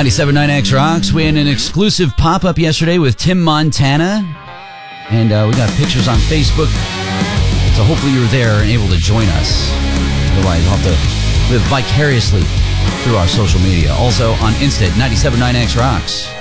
97.9X Rocks. We had an exclusive pop-up yesterday with Tim Montana. And we got pictures on Facebook. So hopefully you were there and able to join us. Otherwise, you'll have to live vicariously through our social media. Also on Insta, 97.9X Rocks.